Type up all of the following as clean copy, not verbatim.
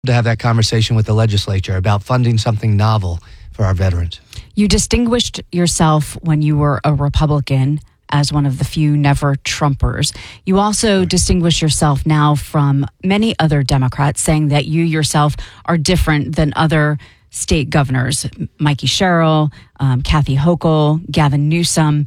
to have that conversation with the legislature about funding something novel for our veterans. You distinguished yourself when you were a Republican as one of the few never Trumpers. You also distinguish yourself now from many other Democrats, saying that you yourself are different than other state governors, Mikey Sherrill, Kathy Hochul, Gavin Newsom.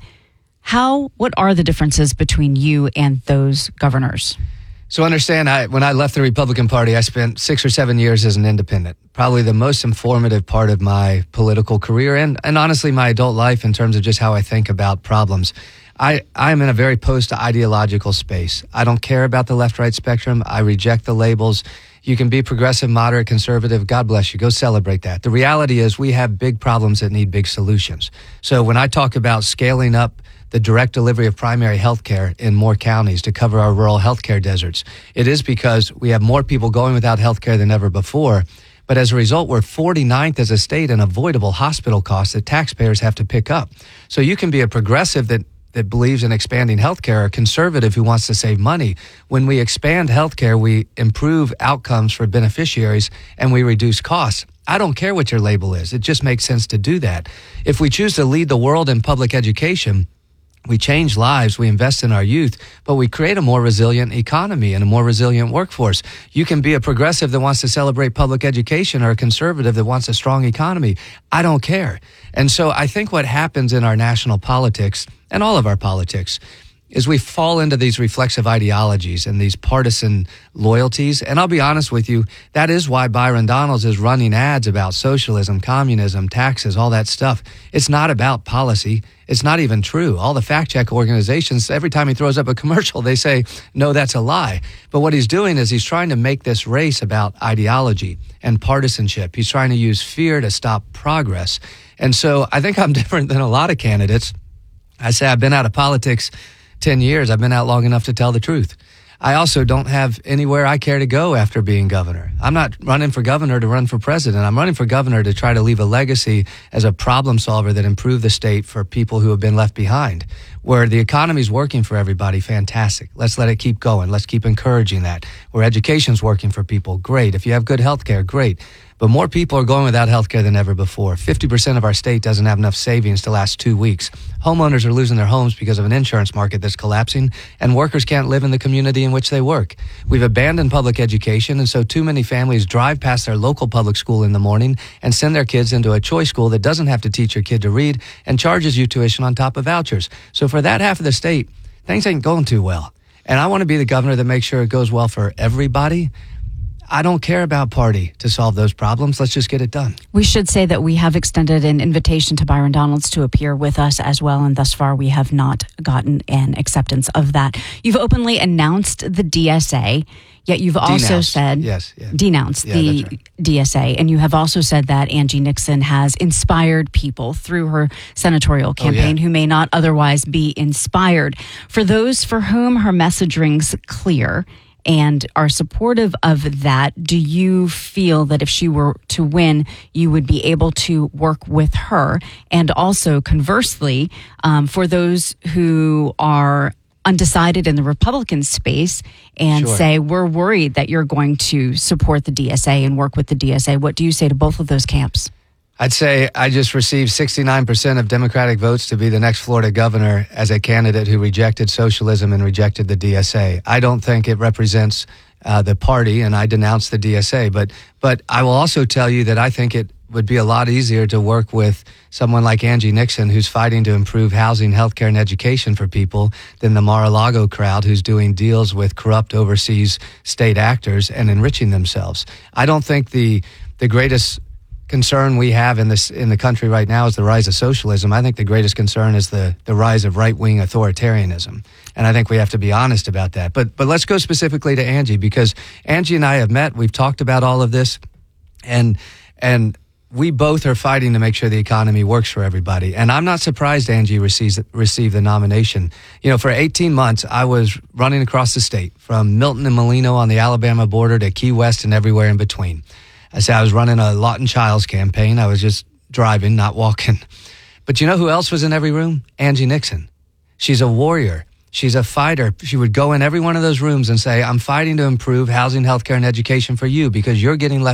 What are the differences between you and those governors? So understand, when I left the Republican Party, I spent 6 or 7 years as an independent, probably the most informative part of my political career and honestly my adult life in terms of just how I think about problems. I'm in a very post-ideological space. I don't care about the left-right spectrum. I reject the labels. You can be progressive, moderate, conservative. God bless you. Go celebrate that. The reality is we have big problems that need big solutions. So when I talk about scaling up the direct delivery of primary health care in more counties to cover our rural health care deserts, it is because we have more people going without health care than ever before. But as a result, we're 49th as a state in avoidable hospital costs that taxpayers have to pick up. So you can be a progressive that believes in expanding healthcare, or a conservative who wants to save money. When we expand healthcare, we improve outcomes for beneficiaries and we reduce costs. I don't care what your label is. It just makes sense to do that. If we choose to lead the world in public education, we change lives, we invest in our youth, but we create a more resilient economy and a more resilient workforce. You can be a progressive that wants to celebrate public education or a conservative that wants a strong economy. I don't care. And so I think what happens in our national politics and all of our politics is we fall into these reflexive ideologies and these partisan loyalties. And I'll be honest with you, that is why Byron Donalds is running ads about socialism, communism, taxes, all that stuff. It's not about policy. It's not even true. All the fact check organizations, every time he throws up a commercial, they say, no, that's a lie. But what he's doing is he's trying to make this race about ideology and partisanship. He's trying to use fear to stop progress. And so I think I'm different than a lot of candidates. I say I've been out of politics 10 years. I've been out long enough to tell the truth. I also don't have anywhere I care to go after being governor. I'm not running for governor to run for president. I'm running for governor to try to leave a legacy as a problem solver that improved the state for people who have been left behind. Where the economy's working for everybody, fantastic. Let's let it keep going. Let's keep encouraging that. Where education's working for people, great. If you have good health care, great. But more people are going without health care than ever before. 50% of our state doesn't have enough savings to last 2 weeks. Homeowners are losing their homes because of an insurance market that's collapsing, and workers can't live in the community in which they work. We've abandoned public education, and so too many families drive past their local public school in the morning and send their kids into a choice school that doesn't have to teach your kid to read and charges you tuition on top of vouchers. So for that half of the state, things ain't going too well. And I want to be the governor that makes sure it goes well for everybody. I don't care about party to solve those problems. Let's just get it done. We should say that we have extended an invitation to Byron Donalds to appear with us as well, and thus far we have not gotten an acceptance of that. You've openly announced the DSA, yet you've also said... Denounced the right. DSA, and you have also said that Angie Nixon has inspired people through her senatorial campaign who may not otherwise be inspired. For those for whom her message rings clear and are supportive of that, do you feel that if she were to win, you would be able to work with her? And also, conversely, for those who are undecided in the Republican space and say, we're worried that you're going to support the DSA and work with the DSA, what do you say to both of those camps? I'd say I just received 69% of Democratic votes to be the next Florida governor as a candidate who rejected socialism and rejected the DSA. I don't think it represents the party, and I denounce the DSA. But I will also tell you that I think it would be a lot easier to work with someone like Angie Nixon, who's fighting to improve housing, healthcare, and education for people, than the Mar-a-Lago crowd who's doing deals with corrupt overseas state actors and enriching themselves. I don't think the greatest concern we have in the country right now is the rise of socialism. I think the greatest concern is the rise of right-wing authoritarianism. And I think we have to be honest about that. But let's go specifically to Angie, because Angie and I have met. We've talked about all of this, and we both are fighting to make sure the economy works for everybody. And I'm not surprised Angie received the nomination. You know, for 18 months, I was running across the state from Milton and Molino on the Alabama border to Key West and everywhere in between. I was running a Lawton Childs campaign. I was just driving, not walking. But you know who else was in every room? Angie Nixon. She's a warrior. She's a fighter. She would go in every one of those rooms and say, I'm fighting to improve housing, healthcare, and education for you because you're getting left